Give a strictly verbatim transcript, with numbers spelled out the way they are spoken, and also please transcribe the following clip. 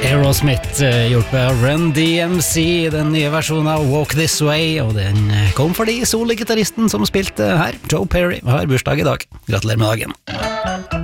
Aerosmith hjulpet av Run D M C i den nye versjonen av Walk This Way, og den kom fordi sologitaristen som spilte her, Joe Perry, har bursdag i dag. Gratulerer med dagen.